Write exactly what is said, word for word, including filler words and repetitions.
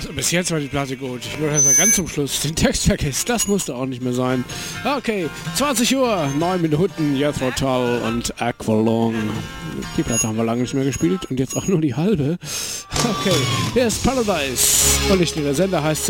Also bis jetzt war die Platte gut. Nur dass er ganz zum Schluss den Text vergisst. Das musste auch nicht mehr sein. Okay, zwanzig Uhr, neun Minuten, Jethro Tull und Aqualung. Die Platte haben wir lange nicht mehr gespielt und jetzt auch nur die halbe. Okay, hier ist Paradise. Und nicht nur der Sender heißt